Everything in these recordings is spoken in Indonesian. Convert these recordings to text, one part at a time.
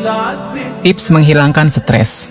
Tips menghilangkan stres.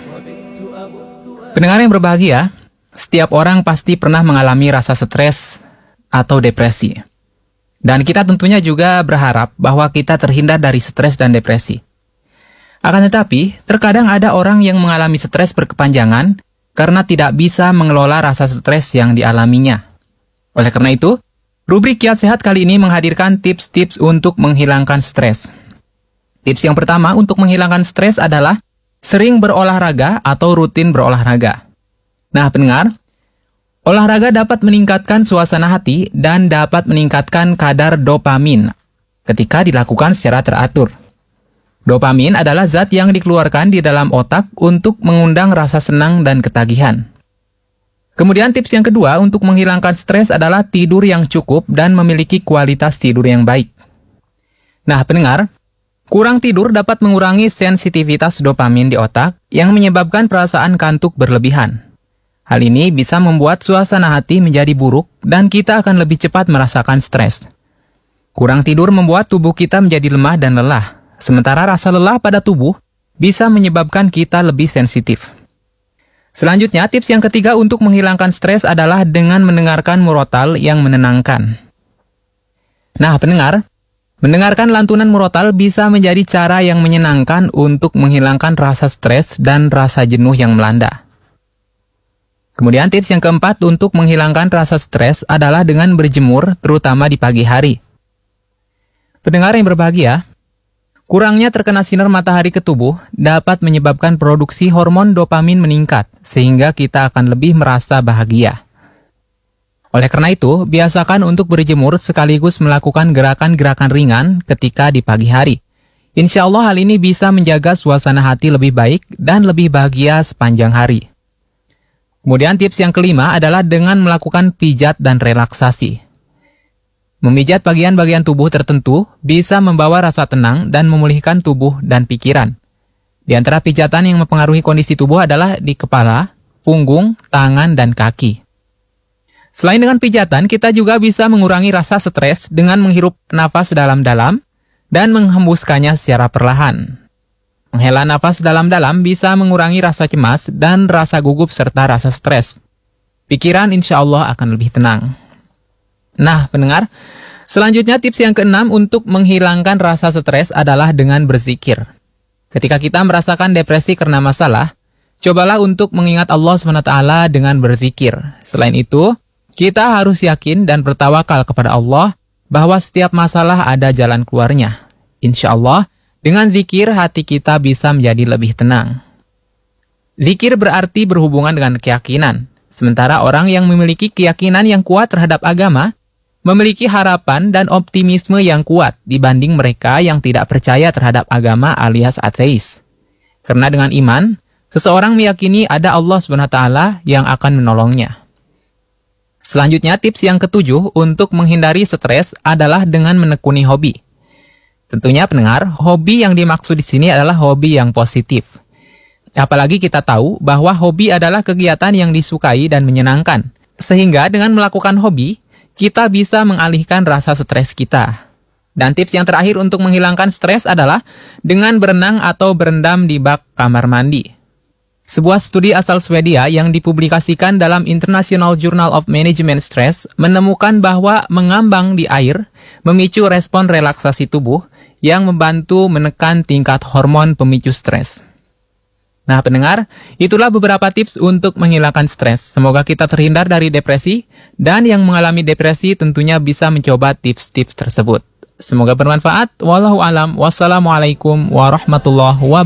Pendengar yang berbahagia, setiap orang pasti pernah mengalami rasa stres atau depresi. Dan kita tentunya juga berharap bahwa kita terhindar dari stres dan depresi. Akan tetapi, terkadang ada orang yang mengalami stres berkepanjangan karena tidak bisa mengelola rasa stres yang dialaminya. Oleh karena itu, rubrik Kiat Sehat kali ini menghadirkan tips-tips untuk menghilangkan stres. Tips yang pertama untuk menghilangkan stres adalah sering berolahraga atau rutin berolahraga. Nah, pendengar, olahraga dapat meningkatkan suasana hati dan dapat meningkatkan kadar dopamin ketika dilakukan secara teratur. Dopamin adalah zat yang dikeluarkan di dalam otak untuk mengundang rasa senang dan ketagihan. Kemudian tips yang kedua untuk menghilangkan stres adalah tidur yang cukup dan memiliki kualitas tidur yang baik. Nah, pendengar, kurang tidur dapat mengurangi sensitivitas dopamin di otak yang menyebabkan perasaan kantuk berlebihan. Hal ini bisa membuat suasana hati menjadi buruk dan kita akan lebih cepat merasakan stres. Kurang tidur membuat tubuh kita menjadi lemah dan lelah, sementara rasa lelah pada tubuh bisa menyebabkan kita lebih sensitif. Selanjutnya, tips yang ketiga untuk menghilangkan stres adalah dengan mendengarkan murotal yang menenangkan. Nah, pendengar, mendengarkan lantunan murotal bisa menjadi cara yang menyenangkan untuk menghilangkan rasa stres dan rasa jenuh yang melanda. Kemudian tips yang keempat untuk menghilangkan rasa stres adalah dengan berjemur, terutama di pagi hari. Pendengar yang berbahagia, kurangnya terkena sinar matahari ke tubuh dapat menyebabkan produksi hormon dopamin meningkat, sehingga kita akan lebih merasa bahagia. Oleh karena itu, biasakan untuk berjemur sekaligus melakukan gerakan-gerakan ringan ketika di pagi hari. Insya Allah hal ini bisa menjaga suasana hati lebih baik dan lebih bahagia sepanjang hari. Kemudian tips yang kelima adalah dengan melakukan pijat dan relaksasi. Memijat bagian-bagian tubuh tertentu bisa membawa rasa tenang dan memulihkan tubuh dan pikiran. Di antara pijatan yang mempengaruhi kondisi tubuh adalah di kepala, punggung, tangan, dan kaki. Selain dengan pijatan, kita juga bisa mengurangi rasa stres dengan menghirup nafas dalam-dalam dan menghembuskannya secara perlahan. Menghela nafas dalam-dalam bisa mengurangi rasa cemas dan rasa gugup serta rasa stres. Pikiran insya Allah akan lebih tenang. Nah, pendengar, selanjutnya tips yang keenam untuk menghilangkan rasa stres adalah dengan berzikir. Ketika kita merasakan depresi karena masalah, cobalah untuk mengingat Allah SWT dengan berzikir. Selain itu, kita harus yakin dan bertawakal kepada Allah bahwa setiap masalah ada jalan keluarnya. Insya Allah, dengan zikir hati kita bisa menjadi lebih tenang. Zikir berarti berhubungan dengan keyakinan. Sementara orang yang memiliki keyakinan yang kuat terhadap agama, memiliki harapan dan optimisme yang kuat dibanding mereka yang tidak percaya terhadap agama alias ateis. Karena dengan iman, seseorang meyakini ada Allah SWT yang akan menolongnya. Selanjutnya, tips yang ketujuh untuk menghindari stres adalah dengan menekuni hobi. Tentunya pendengar, hobi yang dimaksud di sini adalah hobi yang positif. Apalagi kita tahu bahwa hobi adalah kegiatan yang disukai dan menyenangkan. Sehingga dengan melakukan hobi, kita bisa mengalihkan rasa stres kita. Dan tips yang terakhir untuk menghilangkan stres adalah dengan berenang atau berendam di bak kamar mandi. Sebuah studi asal Swedia yang dipublikasikan dalam International Journal of Management Stress menemukan bahwa mengambang di air memicu respon relaksasi tubuh yang membantu menekan tingkat hormon pemicu stres. Nah, pendengar, itulah beberapa tips untuk menghilangkan stres. Semoga kita terhindar dari depresi, dan yang mengalami depresi tentunya bisa mencoba tips-tips tersebut. Semoga bermanfaat. Wallahu a'lam. Wassalamualaikum warahmatullahi wabarakatuh.